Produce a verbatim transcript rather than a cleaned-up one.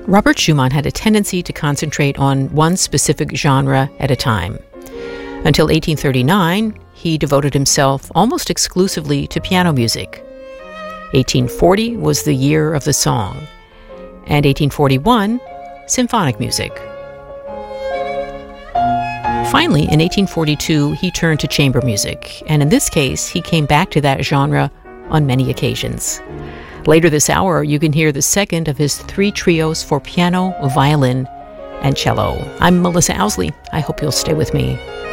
Robert Schumann had a tendency to concentrate on one specific genre at a time. Until eighteen thirty-nine, he devoted himself almost exclusively to piano music. eighteen forty was the year of the song, and eighteen forty-one, symphonic music. Finally, in eighteen forty-two, he turned to chamber music, and in this case, he came back to that genre on many occasions. Later this hour, you can hear the second of his three trios for piano, violin, and cello. I'm Melissa Ousley. I hope you'll stay with me.